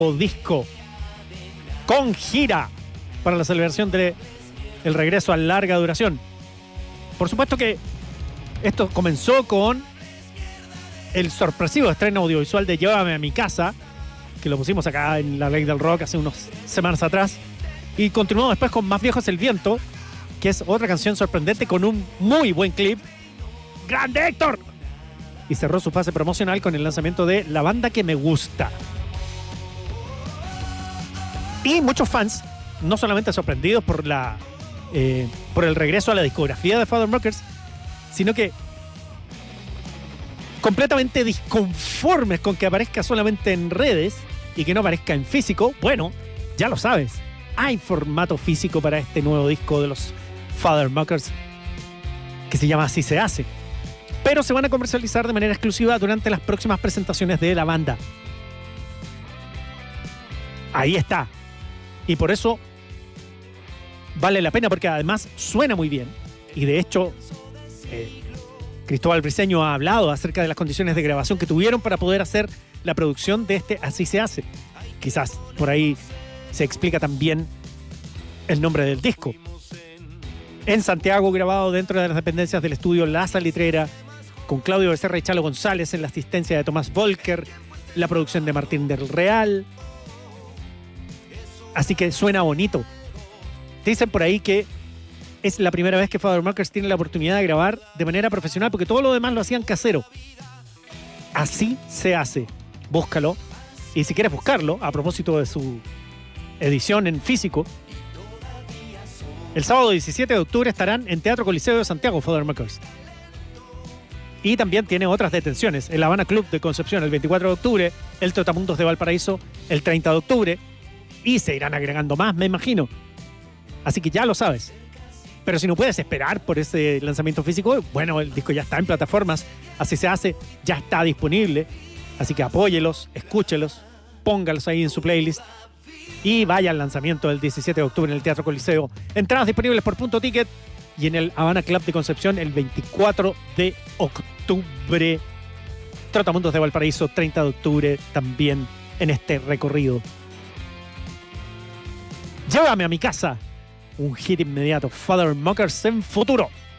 disco con gira para la celebración del regreso a larga duración. Por supuesto que esto comenzó con el sorpresivo estreno audiovisual de Llévame a mi casa, que lo pusimos acá en La Ley del Rock hace unas semanas atrás, y continuó después con Más viejo es el viento, que es otra canción sorprendente con un muy buen clip. ¡Grande Héctor! Y cerró su fase promocional con el lanzamiento de La banda que me gusta. Y muchos fans, no solamente sorprendidos por el regreso a la discografía de Fathermuckers, sino que completamente disconformes con que aparezca solamente en redes y que no aparezca en físico. Bueno, ya lo sabes, hay formato físico para este nuevo disco de los Fathermuckers que se llama Así se hace, pero se van a comercializar de manera exclusiva durante las próximas presentaciones de la banda. Ahí está. Y por eso vale la pena, porque además suena muy bien. Y de hecho, Cristóbal Briceño ha hablado acerca de las condiciones de grabación que tuvieron para poder hacer la producción de este Así se hace. Quizás por ahí se explica también el nombre del disco. En Santiago, grabado dentro de las dependencias del estudio La Salitrera, con Claudio Becerra y Chalo González en la asistencia de Tomás Volker, la producción de Martín del Real. Así que suena bonito. Dicen por ahí que es la primera vez que Fathermuckers tiene la oportunidad de grabar de manera profesional, porque todo lo demás lo hacían casero. Así se hace. Búscalo. Y si quieres buscarlo, a propósito de su edición en físico, el sábado 17 de octubre estarán en Teatro Coliseo de Santiago, Fathermuckers. Y también tiene otras detenciones. El Habana Club de Concepción el 24 de octubre, el Trotamundos de Valparaíso el 30 de octubre, y se irán agregando más, me imagino. Así que ya lo sabes. Pero si no puedes esperar por ese lanzamiento físico, bueno, el disco ya está en plataformas, Así se hace, ya está disponible. Así que apóyelos, escúchelos, póngalos ahí en su playlist y vaya al lanzamiento del 17 de octubre en el Teatro Coliseo. Entradas disponibles por Punto Ticket y en el Habana Club de Concepción el 24 de octubre. Trotamundos de Valparaíso, 30 de octubre, también en este recorrido. Llévame a mi casa. Un hit inmediato. Fathermuckers en futuro.